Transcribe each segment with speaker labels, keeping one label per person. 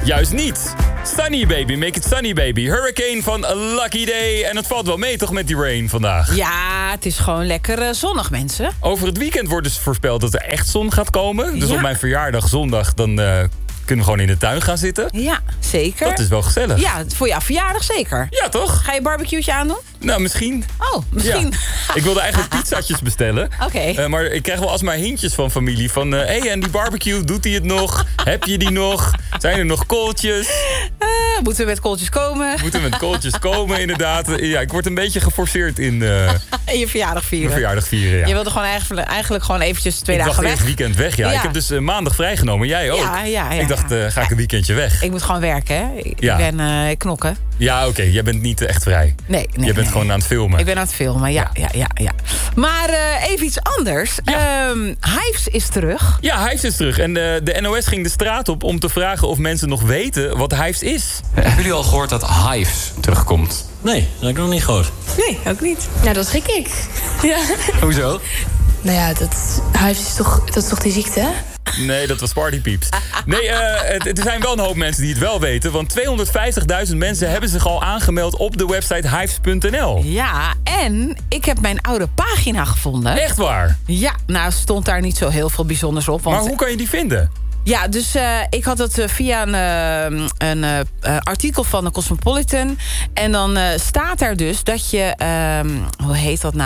Speaker 1: Juist niet. Sunny Baby, Make It Sunny Baby. Hurricane van Lucky Day. En het valt wel mee toch met die rain vandaag?
Speaker 2: Ja, het is gewoon lekker zonnig, mensen.
Speaker 1: Over het weekend wordt dus voorspeld dat er echt zon gaat komen. Dus op mijn verjaardag zondag dan kunnen we gewoon in de tuin gaan zitten.
Speaker 2: Ja, zeker.
Speaker 1: Dat is wel gezellig.
Speaker 2: Ja, voor jouw verjaardag zeker.
Speaker 1: Ja, toch?
Speaker 2: Ga je barbecue'tje aandoen?
Speaker 1: Nou, misschien.
Speaker 2: Oh, misschien.
Speaker 1: Ja. Ik wilde eigenlijk pizzaatjes bestellen.
Speaker 2: Oké.
Speaker 1: Maar ik krijg wel alsmaar hintjes van familie. Van, hey, en die barbecue, doet hij het nog? Heb je die nog? Zijn er nog kooltjes?
Speaker 2: Moeten we met kooltjes komen?
Speaker 1: Moeten we met kooltjes komen, inderdaad. Ja, ik word een beetje geforceerd in
Speaker 2: je verjaardag vieren.
Speaker 1: Mijn verjaardag vieren, ja.
Speaker 2: Je wilde gewoon eigenlijk gewoon eventjes 2 dagen weg.
Speaker 1: Ik dacht eerst weekend weg, ja. Ik heb dus maandag vrijgenomen. Jij ook.
Speaker 2: Ja.
Speaker 1: Ik dacht, ga ik een weekendje weg.
Speaker 2: Ik moet gewoon werken, hè. Ik ben knokken.
Speaker 1: Ja, oké. Jij bent niet echt vrij.
Speaker 2: Nee.
Speaker 1: Je bent gewoon aan het filmen.
Speaker 2: Ik ben aan het filmen, ja. Maar even iets anders.
Speaker 1: Ja.
Speaker 2: Hives is terug.
Speaker 1: Ja, Hives is terug. En de NOS ging de straat op om te vragen of mensen nog weten wat Hives is.
Speaker 3: Hebben jullie al gehoord dat Hives terugkomt?
Speaker 4: Nee, dat heb ik nog niet gehoord.
Speaker 5: Nee, ook niet.
Speaker 6: Nou, dat schrik ik. Ja.
Speaker 3: Hoezo?
Speaker 6: Nou ja, Hives is toch die ziekte, hè?
Speaker 1: Nee, dat was Partypieps. Nee, er zijn wel een hoop mensen die het wel weten. Want 250.000 mensen hebben zich al aangemeld op de website hives.nl.
Speaker 2: Ja, en ik heb mijn oude pagina gevonden.
Speaker 1: Echt waar?
Speaker 2: Ja, nou stond daar niet zo heel veel bijzonders op. Want
Speaker 1: maar hoe kan je die vinden?
Speaker 2: Ja, dus ik had het via een artikel van de Cosmopolitan. En dan staat er dus dat je... hoe heet dat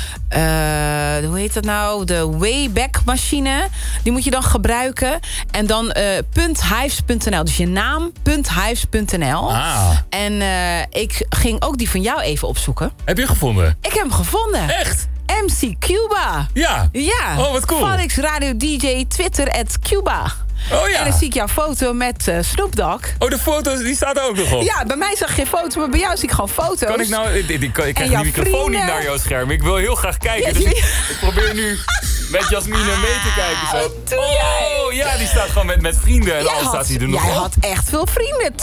Speaker 2: nou? De Wayback Machine. Die moet je dan gebruiken. En dan .hives.nl. Dus je naam .hives.nl.
Speaker 1: Ah.
Speaker 2: En ik ging ook die van jou even opzoeken.
Speaker 1: Heb je gevonden?
Speaker 2: Ik heb hem gevonden.
Speaker 1: Echt?
Speaker 2: MC Cuba.
Speaker 1: Ja. Oh, wat cool.
Speaker 2: Forex Radio DJ Twitter @Cuba.
Speaker 1: Oh ja.
Speaker 2: En dan zie ik jouw foto met Snoop Dogg.
Speaker 1: Oh, de foto's, die staat er ook nog op.
Speaker 2: Ja, bij mij zag je geen foto, maar bij jou zie ik gewoon foto's.
Speaker 1: Kan ik nou... Ik krijg die microfoon niet naar jouw scherm. Ik wil heel graag kijken. Dus ik probeer nu met Jasmine mee te kijken. Zo.
Speaker 2: Wat doe jij?
Speaker 1: Oh, ja, die staat gewoon met vrienden en alles staat die er nog
Speaker 2: Jij
Speaker 1: op.
Speaker 2: had echt veel vrienden.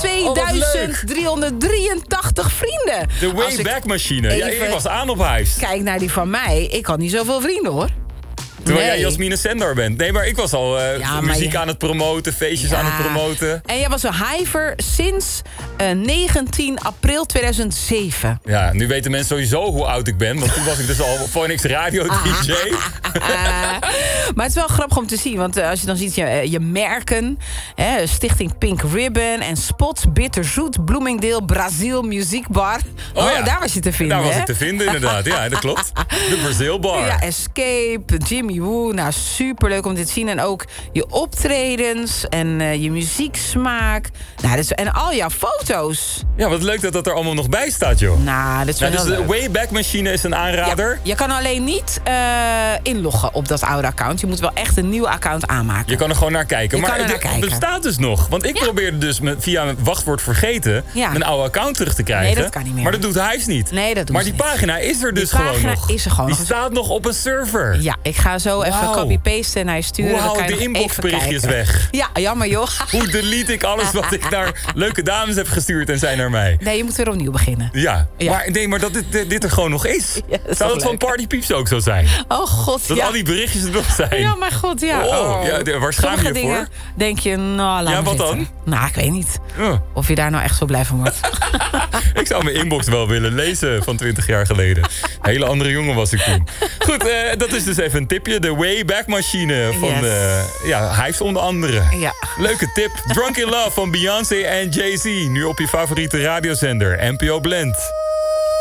Speaker 2: 2383 vrienden.
Speaker 1: De Wayback Machine. Ja, ik was aan op huis.
Speaker 2: Kijk naar die van mij. Ik had niet zoveel vrienden, hoor.
Speaker 1: Terwijl jij Jasmine Sendar bent. Nee, maar ik was al muziek aan het promoten, feestjes aan het promoten.
Speaker 2: En jij was een hiver sinds 19 april 2007.
Speaker 1: Ja, nu weten mensen sowieso hoe oud ik ben. Want toen was ik dus al Phoenix Radio DJ.
Speaker 2: Maar het is wel grappig om te zien. Want als je dan ziet je merken. Stichting Pink Ribbon en Spots, Bitterzoet, Bloomingdale, Brazil, Muziekbar.
Speaker 1: Ja.
Speaker 2: Daar was je te vinden.
Speaker 1: Daar was ik te vinden, inderdaad. Ja, dat klopt. De Brazil Bar.
Speaker 2: Ja, Escape, Jimmy Woo. Nou, superleuk om dit te zien. En ook je optredens en je muzieksmaak. Nou, en al jouw foto's.
Speaker 1: Ja, wat leuk dat dat er allemaal nog bij staat, joh.
Speaker 2: Nou, dat is wel
Speaker 1: dus de
Speaker 2: leuk.
Speaker 1: Wayback Machine is een aanrader.
Speaker 2: Ja, je kan alleen niet inloggen op dat oude account. Je moet wel echt een nieuw account aanmaken.
Speaker 1: Je kan er gewoon naar kijken. Maar het bestaat dus nog. Want ik probeerde dus via een wachtwoord vergeten... mijn oude account terug te krijgen.
Speaker 2: Nee, dat kan niet meer.
Speaker 1: Maar dat doet Hives niet.
Speaker 2: Nee, dat doet
Speaker 1: maar die pagina is er dus gewoon nog. Die staat nog op een server.
Speaker 2: Ja, ik ga zo even copy-pasten naar je sturen.
Speaker 1: Hoe haal ik de inboxberichtjes weg?
Speaker 2: Ja, jammer joh.
Speaker 1: Hoe delete ik alles wat ik naar leuke dames heb gestuurd en zijn naar mij?
Speaker 2: Nee, je moet weer opnieuw beginnen.
Speaker 1: Ja. Maar dat dit er gewoon nog is.
Speaker 2: Ja,
Speaker 1: zou dat van Partypieps ook zo zijn?
Speaker 2: Oh god,
Speaker 1: dat al die berichtjes er nog zijn.
Speaker 2: Ja, maar god, ja.
Speaker 1: Ja, waar schaam je je voor?
Speaker 2: Denk je, nou, laat
Speaker 1: ja,
Speaker 2: wat
Speaker 1: zitten.
Speaker 2: Dan? Nou, ik weet niet. Of je daar nou echt zo blij van wordt.
Speaker 1: Ik zou mijn inbox wel willen lezen van 20 jaar geleden. Een hele andere jongen was ik toen. Goed, dat is dus even een tipje. De Wayback Machine van Hives onder andere.
Speaker 2: Ja.
Speaker 1: Leuke tip. Drunk in Love van Beyoncé en Jay-Z. Nu op je favoriete radiozender. NPO Blend.